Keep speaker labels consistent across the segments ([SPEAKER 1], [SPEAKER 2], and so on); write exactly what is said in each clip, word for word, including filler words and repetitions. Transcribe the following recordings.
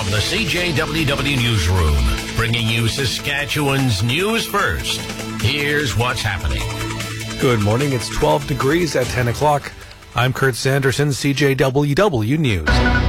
[SPEAKER 1] From the C J W W Newsroom, bringing you Saskatchewan's news first. Here's what's happening.
[SPEAKER 2] Good morning. It's twelve degrees at ten o'clock. I'm Kurt Sanderson, C J W W News.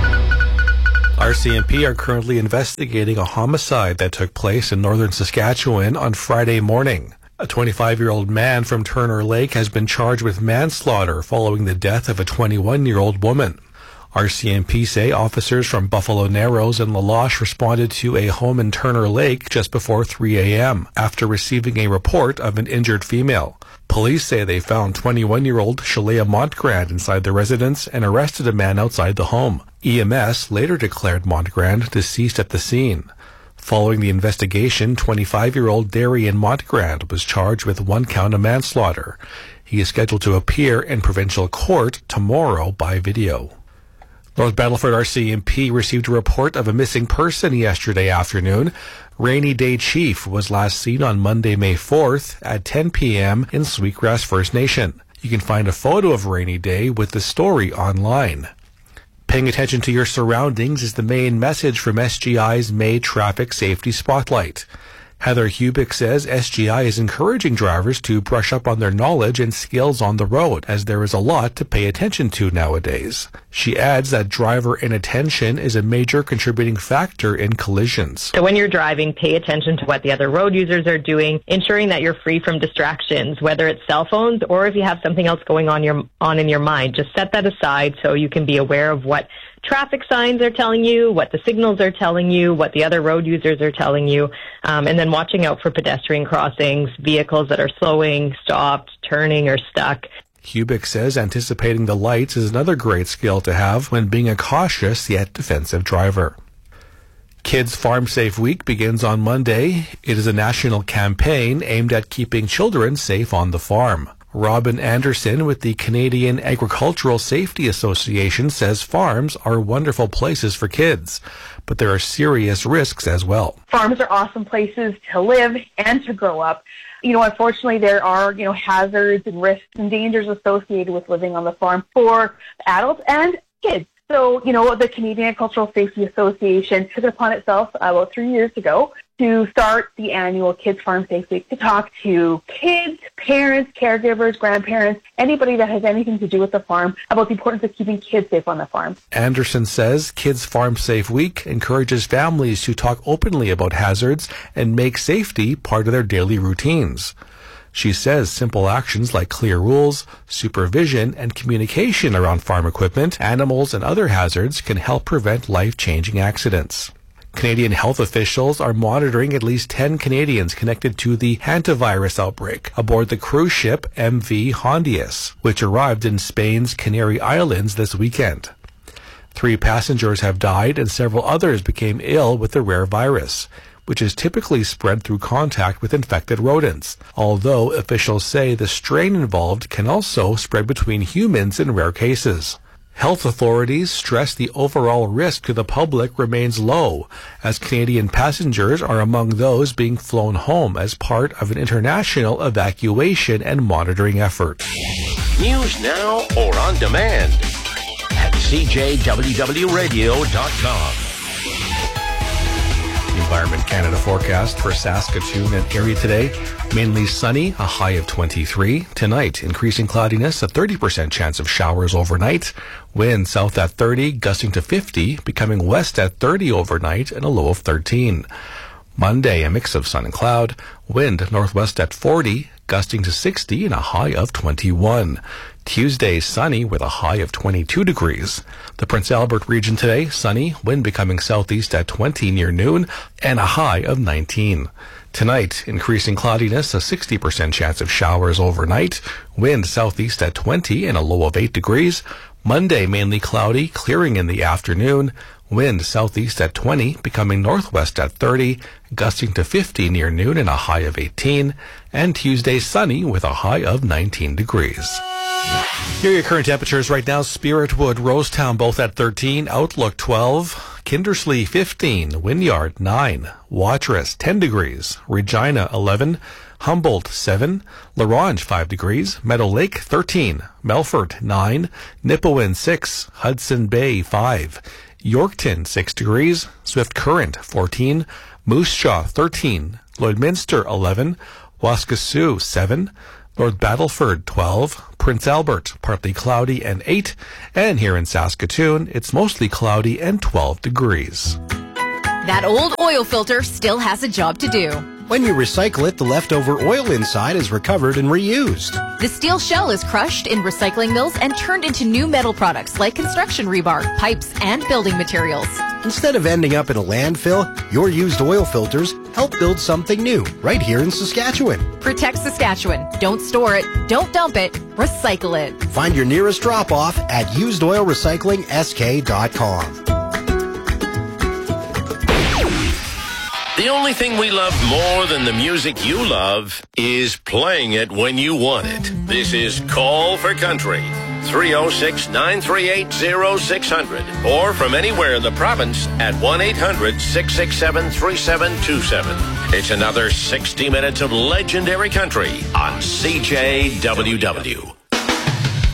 [SPEAKER 2] R C M P are currently investigating a homicide that took place in northern Saskatchewan on Friday morning. A twenty-five-year-old man from Turner Lake has been charged with manslaughter following the death of a twenty-one-year-old woman. R C M P say officers from Buffalo Narrows and La Loche responded to a home in Turner Lake just before three a.m. after receiving a report of an injured female. Police say they found twenty-one-year-old Shalea Montgrand inside the residence and arrested a man outside the home. E M S later declared Montgrand deceased at the scene. Following the investigation, twenty-five-year-old Darian Montgrand was charged with one count of manslaughter. He is scheduled to appear in provincial court tomorrow by video. North Battleford R C M P received a report of a missing person yesterday afternoon. Rainy Day Chief was last seen on Monday, May fourth at ten p.m. in Sweetgrass First Nation. You can find a photo of Rainy Day with the story online. Paying attention to your surroundings is the main message from S G I's May Traffic Safety Spotlight. Heather Hubick says S G I is encouraging drivers to brush up on their knowledge and skills on the road, as there is a lot to pay attention to nowadays. She adds that driver inattention is a major contributing factor in collisions.
[SPEAKER 3] So when you're driving, pay attention to what the other road users are doing, ensuring that you're free from distractions, whether it's cell phones or if you have something else going on your on in your mind. Just set that aside so you can be aware of what traffic signs are telling you, what the signals are telling you, what the other road users are telling you, um, and then watching out for pedestrian crossings, vehicles that are slowing, stopped, turning, or stuck.
[SPEAKER 2] Hubick says anticipating the lights is another great skill to have when being a cautious yet defensive driver. Kids Farm Safe Week begins on Monday. It is a national campaign aimed at keeping children safe on the farm. Robin Anderson with the Canadian Agricultural Safety Association says farms are wonderful places for kids, but there are serious risks as well.
[SPEAKER 4] Farms are awesome places to live and to grow up. You know, unfortunately, there are, you know, hazards and risks and dangers associated with living on the farm for adults and kids. So, you know, the Canadian Agricultural Safety Association took it upon itself about three years ago to start the annual Kids Farm Safe Week to talk to kids, parents, caregivers, grandparents, anybody that has anything to do with the farm about the importance of keeping kids safe on the farm.
[SPEAKER 2] Anderson says Kids Farm Safe Week encourages families to talk openly about hazards and make safety part of their daily routines. She says simple actions like clear rules, supervision, and communication around farm equipment, animals, and other hazards can help prevent life-changing accidents. Canadian health officials are monitoring at least ten Canadians connected to the hantavirus outbreak aboard the cruise ship M V Hondius, which arrived in Spain's Canary Islands this weekend. Three passengers have died and several others became ill with the rare virus, which is typically spread through contact with infected rodents, although officials say the strain involved can also spread between humans in rare cases. Health authorities stress the overall risk to the public remains low, as Canadian passengers are among those being flown home as part of an international evacuation and monitoring effort.
[SPEAKER 1] News now or on demand at C J W W radio dot com.
[SPEAKER 2] Environment Canada forecast for Saskatoon and area today. Mainly sunny, a high of twenty-three. Tonight, increasing cloudiness, a thirty percent chance of showers overnight. Wind south at thirty, gusting to fifty, becoming west at thirty overnight and a low of thirteen. Monday, a mix of sun and cloud. Wind northwest at forty, gusting to sixty and a high of twenty-one. Tuesday, sunny with a high of twenty-two degrees. The Prince Albert region today, sunny, wind becoming southeast at twenty near noon, and a high of nineteen. Tonight, increasing cloudiness, a sixty percent chance of showers overnight. Wind southeast at twenty and a low of eight degrees. Monday, mainly cloudy, clearing in the afternoon. Wind southeast at twenty, becoming northwest at thirty, gusting to fifty near noon and a high of eighteen. And Tuesday, sunny with a high of nineteen degrees. Here are your current temperatures right now. Spiritwood, Rosetown, both at thirteen. Outlook, twelve. Kindersley, fifteen. Wynyard, nine. Watrous, ten degrees. Regina, eleven. Humboldt, seven. La Ronge, five degrees. Meadow Lake, thirteen. Melfort, nine. Nipawin, six. Hudson Bay, five. Yorkton, six degrees. Swift Current, fourteen. Moose Jaw, thirteen. Lloydminster, eleven. Waskesiu, seven. North Battleford, twelve. Prince Albert, partly cloudy and eight. And here in Saskatoon, it's mostly cloudy and twelve degrees.
[SPEAKER 5] That old oil filter still has a job to do.
[SPEAKER 6] When you recycle it, the leftover oil inside is recovered and reused.
[SPEAKER 5] The steel shell is crushed in recycling mills and turned into new metal products like construction rebar, pipes, and building materials.
[SPEAKER 6] Instead of ending up in a landfill, your used oil filters help build something new right here in Saskatchewan.
[SPEAKER 5] Protect Saskatchewan. Don't store it. Don't dump it. Recycle it.
[SPEAKER 6] Find your nearest drop-off at used oil recycling s k dot com.
[SPEAKER 1] The only thing we love more than the music you love is playing it when you want it. This is Call for Country. three oh six, nine three eight, oh six hundred. Or from anywhere in the province at one eight hundred, six six seven, three seven two seven. It's another sixty minutes of legendary country on C J W W.